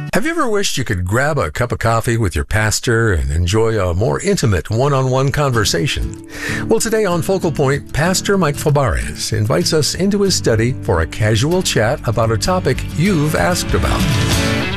Have you ever wished you could grab a cup of coffee with your pastor and enjoy a more intimate one-on-one conversation? Well, today on Focal Point, Pastor Mike Fabarez invites us into his study for a casual chat about a topic you've asked about.